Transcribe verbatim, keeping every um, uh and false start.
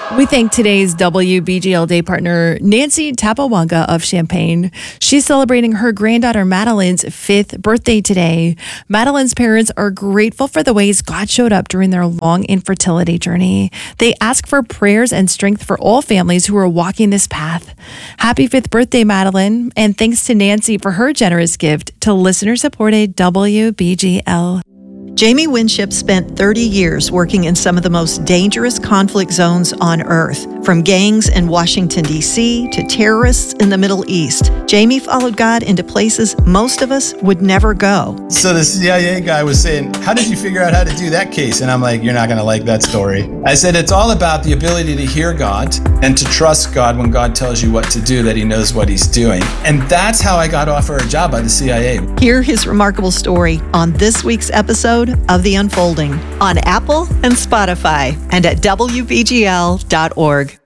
We thank today's W B G L Day partner, Nancy Tapawanga of Champaign. She's celebrating her granddaughter Madeline's fifth birthday today. Madeline's parents are grateful for the ways God showed up during their long infertility journey. They ask for prayers and strength for all families who are walking this path. Happy fifth birthday, Madeline, and thanks to Nancy for her generous gift to listener-supported W B G L. Jamie Winship spent thirty years working in some of the most dangerous conflict zones on Earth, from gangs in Washington, D C to terrorists in the Middle East. Jamie followed God into places most of us would never go. So the C I A guy was saying, how did you figure out how to do that case? And I'm like, you're not going to like that story. I said, it's all about the ability to hear God and to trust God when God tells you what to do, that he knows what he's doing. And that's how I got offered a job by the C I A. Hear his remarkable story on this week's episode of The Unfolding on Apple and Spotify and at W B G L dot org.